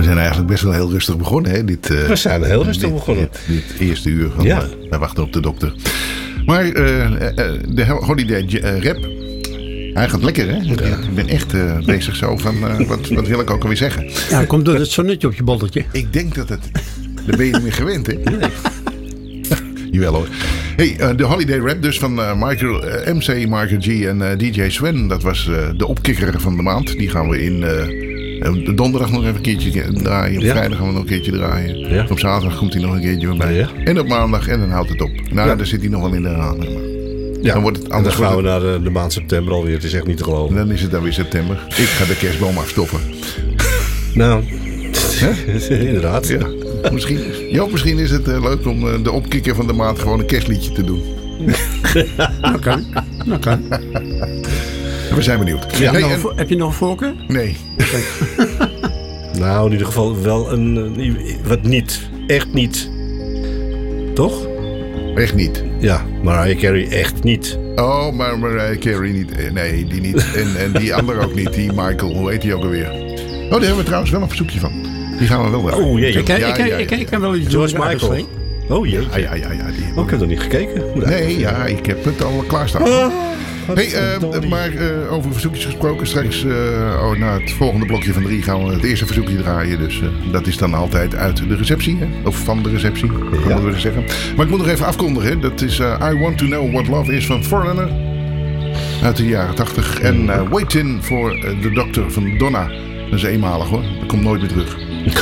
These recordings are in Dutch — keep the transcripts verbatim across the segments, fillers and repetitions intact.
We zijn eigenlijk best wel heel rustig begonnen. Hè? Dit, uh, we zijn heel rustig dit, begonnen. Dit, dit eerste uur van ja. uh, wij wachten op de dokter. Maar uh, uh, de Holiday uh, Rap, hij gaat lekker hè. Ja. Ik ben echt uh, bezig zo van, uh, wat, wat wil ik ook alweer zeggen. Ja, komt door het zonnetje op je bolletje. Ik denk dat het, daar ben je niet meer gewend hè. Nee. Jawel hoor. Hey, uh, de Holiday Rap dus van uh, Michael, uh, M C, Michael G en uh, D J Sven. Dat was uh, de opkikker van de maand. Die gaan we in uh, uh, donderdag nog even een keertje draaien. Op ja. vrijdag gaan we nog een keertje draaien. Ja. Op zaterdag komt hij nog een keertje voorbij. Ja. En op maandag en dan houdt het op. Nou, ja. daar zit hij nog wel in de herhaling. Ja, dan wordt het anders. En dan gaan we naar de, de maand september alweer. Het is echt niet te geloven. Dan is het dan weer september. Ik ga de kerstboom afstoffen. Nou, inderdaad. Ja. Misschien, ja, misschien is het uh, leuk om uh, de opkikker van de maand gewoon een kerstliedje te doen. Dat kan. Dat kan. We zijn benieuwd. Ja, hey, nog, en... Heb je nog een voorkeur? Nee. Nou, in ieder geval wel een, een... Wat niet. Echt niet. Toch? Echt niet. Ja, Mariah Carey echt niet. Oh, maar Mariah Carey niet. Nee, die niet. En, en die andere ook niet. Die Michael, hoe heet die ook alweer? Oh, daar hebben we trouwens wel een verzoekje van. Die gaan we wel draaien. Oh jee. Ik, ja, ik, ja, ja, ik, ik kan wel iets doen. George Michael. Oh jee. Ja, ja, ja, ja, die oh, ik heb nog niet gekeken. Nee, ja, ik heb het al klaarstaan. Oh, hey, uh, maar uh, over verzoekjes gesproken. Straks uh, oh, na het volgende blokje van drie gaan we het eerste verzoekje draaien. Dus uh, dat is dan altijd uit de receptie. Hè? Of van de receptie, kan ja. we zeggen. Maar ik moet nog even afkondigen. Dat is uh, I Want To Know What Love Is van Foreigner. Uit de jaren tachtig. En uh, Waiting for uh, the Doctor van Donna. Dat is eenmalig hoor. Dat komt nooit meer terug.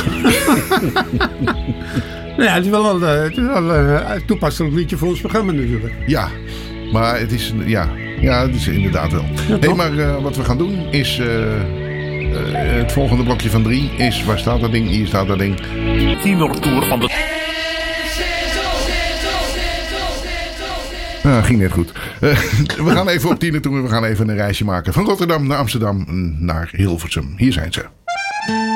Nou ja, het is wel een, het is wel een toepasselijk liedje voor ons programma natuurlijk. Ja, maar het is, ja, ja, het is inderdaad wel. Ja, hey, maar uh, wat we gaan doen is... Uh, uh, het volgende blokje van drie is... Waar staat dat ding? Hier staat dat ding. Tienertour van de... Nou, ging net goed. Uh, we gaan even op tienertour. We gaan even een reisje maken. Van Rotterdam naar Amsterdam naar Hilversum. Hier zijn ze.